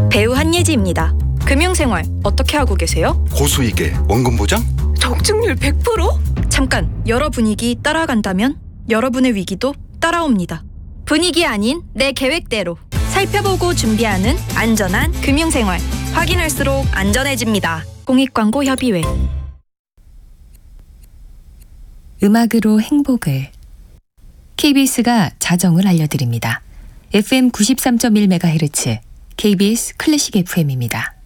배우 한예지입니다. 금융생활 어떻게 하고 계세요? 고수익에 원금 보장? 적중률 100%? 잠깐, 여러 분위기 따라간다면 여러분의 위기도 따라옵니다. 분위기 아닌 내 계획대로 살펴보고 준비하는 안전한 금융생활. 확인할수록 안전해집니다. 공익광고협의회. 음악으로 행복을. KBS가 자정을 알려드립니다. FM 93.1MHz KBS 클래식 FM입니다.